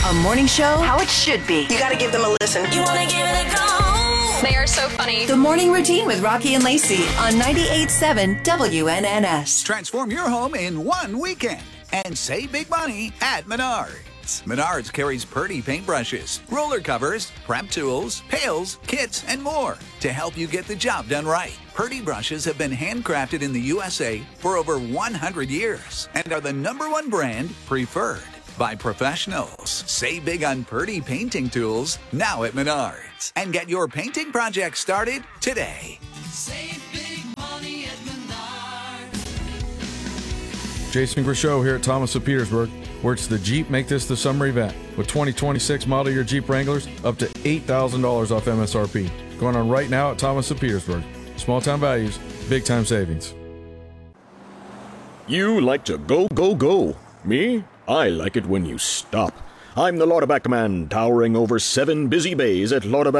A morning show how it should be. You gotta give them a listen. You wanna give it a go. They are so funny. The Morning Routine with Rocky and Lacey on 98.7 WNNS. Transform your home in one weekend and save big money at Menards. Menards carries Purdy paintbrushes, roller covers, prep tools, pails, kits, and more to help you get the job done right. Purdy brushes have been handcrafted in the USA for over 100 years and are the #1 brand preferred by professionals. Save big on Purdy painting tools now at Menards and get your painting project started today. Save big money at Menards. Jason Grishow here at Thomas of Petersburg, where it's the Jeep Make This the Summer event with 2026 model year Jeep Wranglers up to $8,000 off MSRP. Going on right now at Thomas of Petersburg. Small town values, big time savings. You like to go, go, go. Me? I like it when you stop. I'm the Lauterbach Man, towering over 7 busy bays at Lauterbach